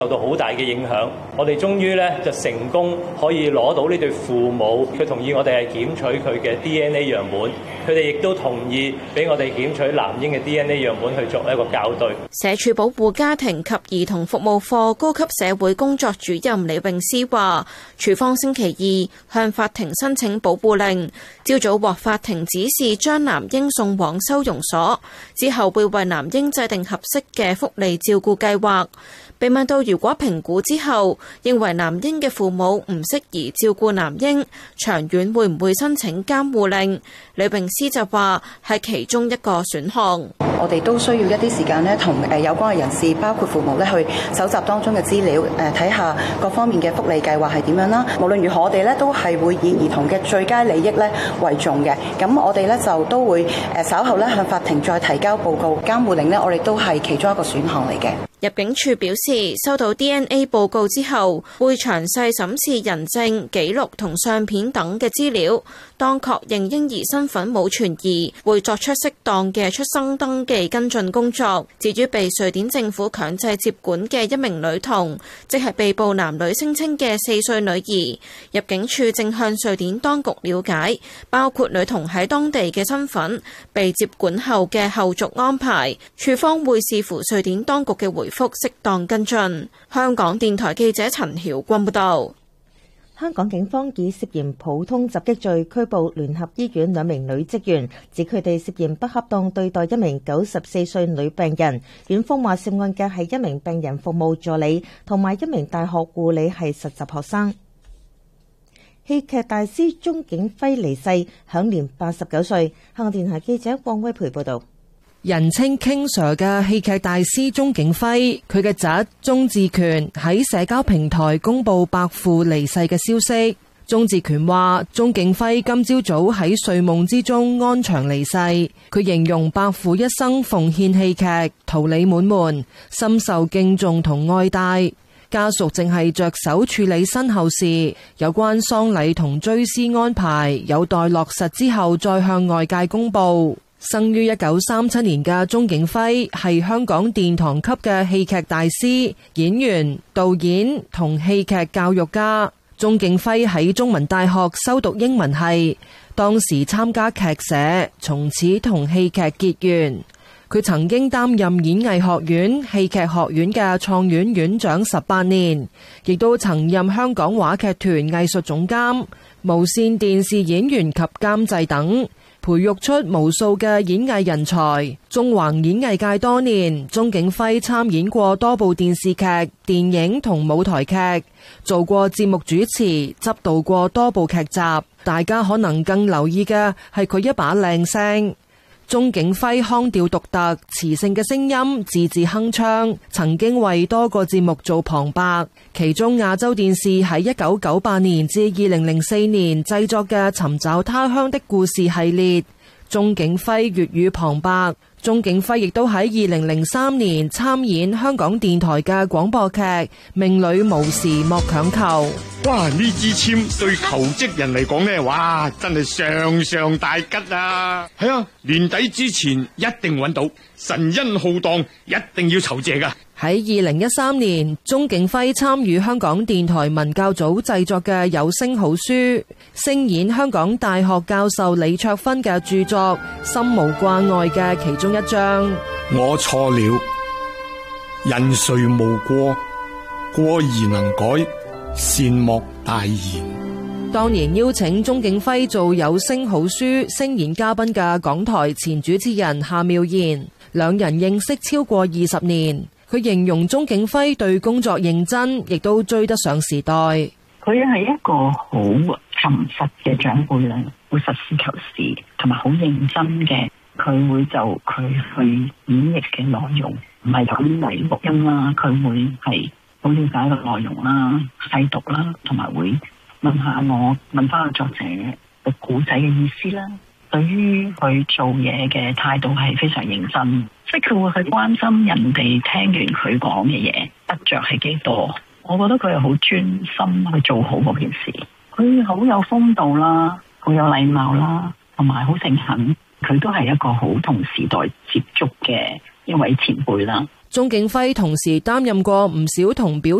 受到好大嘅影響，我哋終於咧就成功可以攞到呢對父母，佢同意我哋係檢取佢嘅 DNA 樣本，佢哋亦都同意俾我哋檢取男嬰嘅 DNA 樣本去作一個校對。 社署保護家庭及兒童服務課高級社會工作主任李詠詩話，署方星期二向法庭申請保護令，朝早獲法庭指示將男嬰送往收容所，之後會為男嬰制定合適嘅福利照顧計劃。被問到如果評估之後認為男嬰嘅父母唔適宜照顧男嬰，長遠會唔會申請監護令？李詠詩就話係其中一個選項。 我哋都需要一啲時間咧，同有關嘅人士，包括父母咧，去搜集當中嘅資料，睇下各方面嘅福利計劃係點樣啦。無論如何，我哋咧都係會以兒童嘅最佳利益咧為重嘅。咁我哋咧就都會稍後咧向法庭再提交報告。監護令咧，我哋都係其中一個選項嚟嘅。 入境處表示，收到 DNA 報告之後，會詳細審視人證、記錄同相片等嘅資料。當確認嬰兒身份冇存疑，會作出適當嘅出生登記跟進工作。至於被瑞典政府強制接管嘅一名女童，即係被捕男女聲稱嘅4歲女兒，入境處正向瑞典當局了解，包括女童喺當地嘅身份、被接管後嘅後續安排。處方會視乎瑞典當局嘅回覆，適當跟進。香港電台記者陳曉君報道。 香港警方以涉嫌普通襲擊罪拘捕聯合醫院2名女職員，指佢哋涉嫌不恰當對待一名94歲女病人。院方話涉案嘅係一名病人服務助理同埋一名大學護理系實習學生。戲劇大師鍾景輝離世，享年89歲。香港電台記者汪威培報道。 人稱 King Sir 嘅戲劇大師鍾景輝，佢嘅侄鍾志權喺社交平台公布伯父離世嘅消息。鍾志權話：鍾景輝今朝早喺睡夢之中安詳離世。佢形容伯父一生奉獻戲劇，桃李滿門，深受敬重同愛戴。家屬正係着手處理身後事，有關喪禮同追思安排有待落實之後再向外界公布。生於1937年嘅鍾景輝係香港殿堂級嘅戲劇大師、演員、導演同戲劇教育家。鍾景輝喺中文大學修讀英文系，當時參加劇社，從此同戲劇結緣。佢曾經擔任演藝學院戲劇學院嘅創院院長18年，亦都曾任香港話劇團藝術總監、無線電視演員及監製等，培育出無數嘅演藝人才。縱橫演藝界多年，鍾景輝參演過多部電視劇、電影同舞台劇，做過節目主持，執導過多部劇集。大家可能更留意嘅係佢一把靚聲。鍾景輝腔調獨特、磁性嘅聲音，字字鏗鏘，曾經為多個節目做旁白。其中亞洲電視喺1998年至2004年製作嘅《尋找他鄉的故事》系列，鍾景輝粵語旁白。鍾景輝亦都喺2003年參演香港電台嘅廣播劇《命裏無時莫強求》。 哇！呢支簽對求職人嚟講呢，哇，真係上上大吉啊！係啊，年底之前一定揾到，神恩浩蕩，一定要酬謝噶。 喺2013年，鍾景輝參與香港電台文教組製作嘅有聲好書，聲演香港大學教授李卓芬嘅著作《心無掛礙》嘅其中一章。 我錯了，人誰無過？過而能改，善莫大焉。 當年邀請鍾景輝做有聲好書聲演嘉賓嘅港台前主持人夏妙賢，兩人認識超過20年。佢形容鍾景輝對工作認真，亦都追得上時代。 佢係一個好沉實嘅長輩啦，會實事求是，同埋好認真嘅。佢會就佢去演繹嘅內容，唔係咁嚟錄音啦，佢會係好了解個內容啦、細讀啦，同埋會問下我，問翻個作者個古仔嘅意思啦。對於佢做嘢嘅態度係非常認真，即係佢會去關心人哋聽完佢講嘅嘢得着係幾多。我覺得佢係好專心去做好嗰件事。佢好有風度啦，好有禮貌啦，同埋好誠懇。 佢都係一個好同時代接觸嘅一位前輩啦。 鍾景輝同時擔任過唔少同表